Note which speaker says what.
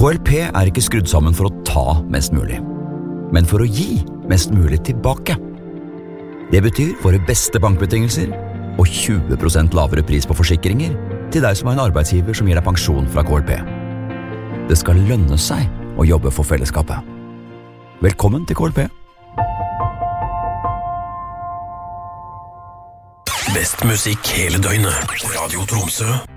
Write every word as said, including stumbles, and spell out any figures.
Speaker 1: K L P er ikke skrudd sammen for å ta mest mulig, men for å gi mest mulig tilbake. Det betyr våre beste bankbetingelser og tjue prosent lavere pris på forsikringer til deg som er en arbeidsgiver som gir deg pensjon fra K L P. Det skal lønne seg å jobbe for fellesskapet. Velkommen til K L P.
Speaker 2: Best musikk hele døgnet. Radio Tromsø.